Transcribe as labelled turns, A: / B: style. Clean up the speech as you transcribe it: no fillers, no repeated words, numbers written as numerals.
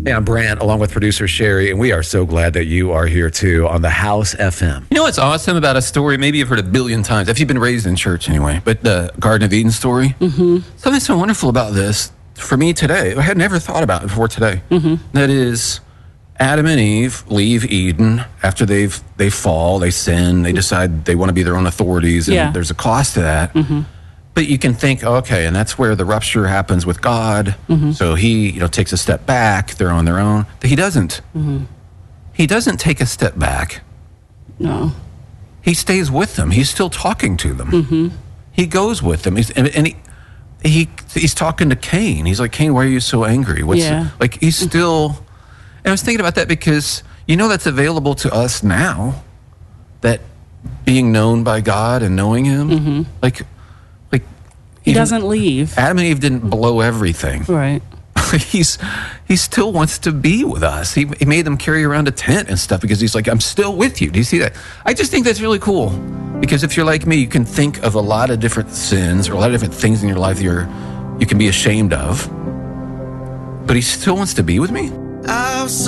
A: Hey, I'm Brant, along with producer Sherry, and we are so glad that you are here too on the House FM.
B: You know what's awesome about a story? Maybe you've heard a billion times, if you've been raised in church anyway, but the Garden of Eden story. Mm-hmm. Something so wonderful about this for me today, I had never thought about it before today. Mm-hmm. That is, Adam and Eve leave Eden after they fall, they sin, they decide they want to be their own authorities, and there's a cost to that. Mm-hmm. But you can think, okay, and that's where the rupture happens with God. Mm-hmm. So he, takes a step back. They're on their own. He doesn't. Mm-hmm. He doesn't take a step back.
C: No.
B: He stays with them. He's still talking to them. Mm-hmm. He goes with them. He's talking to Cain. He's like, Cain, why are you so angry? He's still. And I was thinking about that because that's available to us now. That being known by God and knowing Him,
C: mm-hmm. He doesn't leave.
B: Adam and Eve didn't blow everything.
C: Right.
B: He still wants to be with us. He made them carry around a tent and stuff because he's like, I'm still with you. Do you see that? I just think that's really cool. Because if you're like me, you can think of a lot of different sins or a lot of different things in your life you can be ashamed of. But he still wants to be with me.